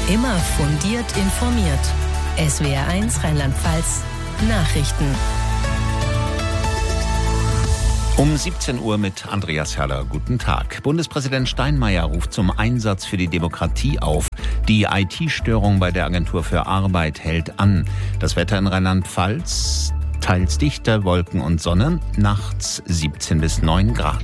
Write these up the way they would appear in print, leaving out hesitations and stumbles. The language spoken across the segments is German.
Immer fundiert informiert. SWR1 Rheinland-Pfalz Nachrichten. Um 17 Uhr mit Andreas Herrler. Guten Tag. Bundespräsident Steinmeier ruft zum Einsatz für die Demokratie auf. Die IT-Störung bei der Agentur für Arbeit hält an. Das Wetter in Rheinland-Pfalz: teils dichte Wolken und Sonne, nachts 17 bis 9 Grad.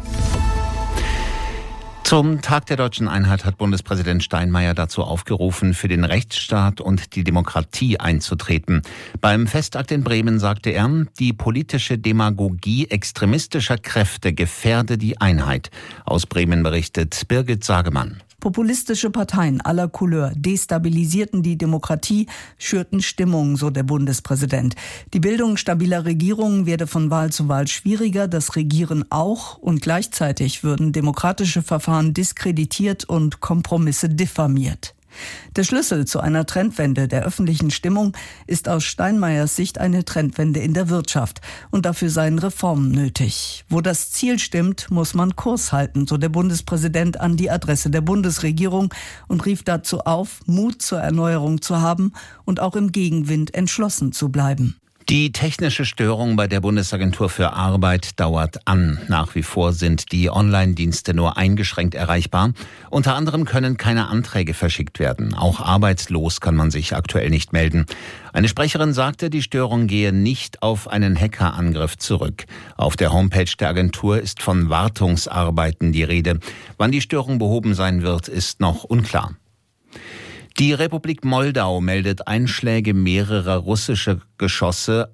Zum Tag der Deutschen Einheit hat Bundespräsident Steinmeier dazu aufgerufen, für den Rechtsstaat und die Demokratie einzutreten. Beim Festakt in Bremen sagte er, die politische Demagogie extremistischer Kräfte gefährde die Einheit. Aus Bremen berichtet Birgit Sagemann. Populistische Parteien aller Couleur destabilisierten die Demokratie, schürten Stimmung, so der Bundespräsident. Die Bildung stabiler Regierungen werde von Wahl zu Wahl schwieriger, das Regieren auch, und gleichzeitig würden demokratische Verfahren diskreditiert und Kompromisse diffamiert. Der Schlüssel zu einer Trendwende der öffentlichen Stimmung ist aus Steinmeiers Sicht eine Trendwende in der Wirtschaft. Und dafür seien Reformen nötig. Wo das Ziel stimmt, muss man Kurs halten, so der Bundespräsident an die Adresse der Bundesregierung und rief dazu auf, Mut zur Erneuerung zu haben und auch im Gegenwind entschlossen zu bleiben. Die technische Störung bei der Bundesagentur für Arbeit dauert an. Nach wie vor sind die Online-Dienste nur eingeschränkt erreichbar. Unter anderem können keine Anträge verschickt werden. Auch arbeitslos kann man sich aktuell nicht melden. Eine Sprecherin sagte, die Störung gehe nicht auf einen Hackerangriff zurück. Auf der Homepage der Agentur ist von Wartungsarbeiten die Rede. Wann die Störung behoben sein wird, ist noch unklar. Die Republik Moldau meldet Einschläge mehrerer russischer Geschosse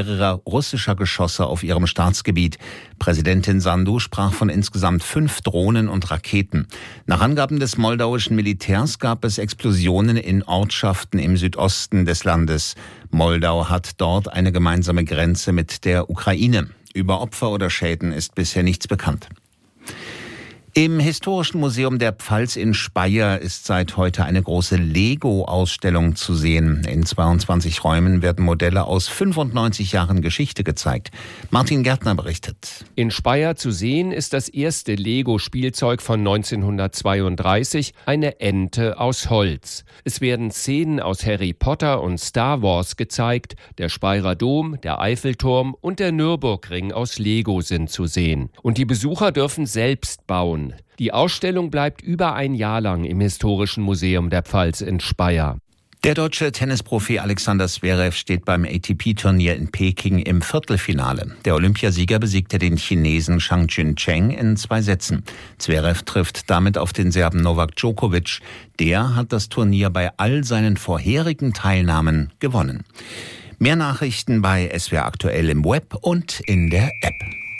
auf ihrem Staatsgebiet. Präsidentin Sandu sprach von insgesamt 5 Drohnen und Raketen. Nach Angaben des moldauischen Militärs gab es Explosionen in Ortschaften im Südosten des Landes. Moldau hat dort eine gemeinsame Grenze mit der Ukraine. Über Opfer oder Schäden ist bisher nichts bekannt. Im Historischen Museum der Pfalz in Speyer ist seit heute eine große Lego-Ausstellung zu sehen. In 22 Räumen werden Modelle aus 95 Jahren Geschichte gezeigt. Martin Gärtner berichtet. In Speyer zu sehen ist das erste Lego-Spielzeug von 1932, eine Ente aus Holz. Es werden Szenen aus Harry Potter und Star Wars gezeigt. Der Speyerer Dom, der Eiffelturm und der Nürburgring aus Lego sind zu sehen. Und die Besucher dürfen selbst bauen. Die Ausstellung bleibt über ein Jahr lang im Historischen Museum der Pfalz in Speyer. Der deutsche Tennisprofi Alexander Zverev steht beim ATP-Turnier in Peking im Viertelfinale. Der Olympiasieger besiegte den Chinesen Zhang Juncheng in 2 Sätzen. Zverev trifft damit auf den Serben Novak Djokovic. Der hat das Turnier bei all seinen vorherigen Teilnahmen gewonnen. Mehr Nachrichten bei SWR Aktuell im Web und in der App.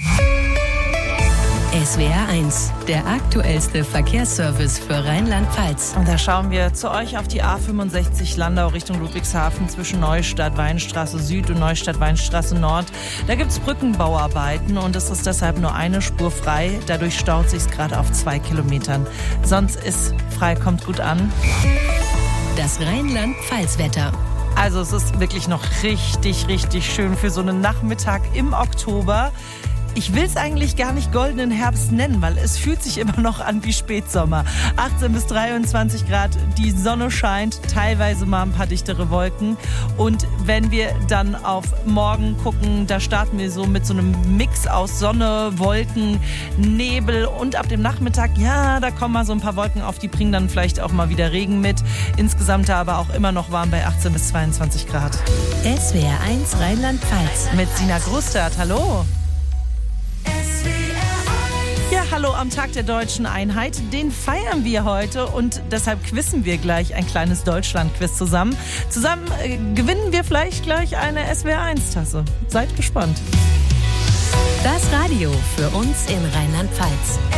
SWR1, der aktuellste Verkehrsservice für Rheinland-Pfalz. Und da schauen wir zu euch auf die A65 Landau Richtung Ludwigshafen zwischen Neustadt Weinstraße Süd und Neustadt Weinstraße Nord. Da gibt es Brückenbauarbeiten und es ist deshalb nur eine Spur frei. Dadurch staut sich es gerade auf 2 Kilometern. Sonst ist frei, kommt gut an. Das Rheinland-Pfalz-Wetter. Also es ist wirklich noch richtig, richtig schön für so einen Nachmittag im Oktober. Ich will es eigentlich gar nicht goldenen Herbst nennen, weil es fühlt sich immer noch an wie Spätsommer. 18 bis 23 Grad, die Sonne scheint, teilweise mal ein paar dichtere Wolken. Und wenn wir dann auf morgen gucken, da starten wir so mit so einem Mix aus Sonne, Wolken, Nebel und ab dem Nachmittag, ja, da kommen mal so ein paar Wolken auf, die bringen dann vielleicht auch mal wieder Regen mit. Insgesamt aber auch immer noch warm bei 18 bis 22 Grad. SWR1 Rheinland-Pfalz. Mit Sina Grustert, hallo. Ja, hallo am Tag der Deutschen Einheit. Den feiern wir heute und deshalb quizzen wir gleich ein kleines Deutschland-Quiz zusammen. Zusammen gewinnen wir vielleicht gleich eine SWR1-Tasse. Seid gespannt. Das Radio für uns in Rheinland-Pfalz.